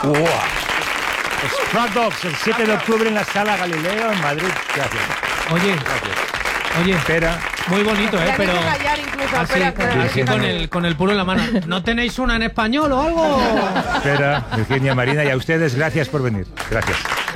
Sprat Dogs, el 7 de octubre en la Sala Galileo, en Madrid. Gracias. Oye, Espera. muy bonito, pero callar incluso, así con el puro en la mano. ¿No tenéis una en español o algo? Espera, Virginia, Marina, y a ustedes, gracias por venir. Gracias.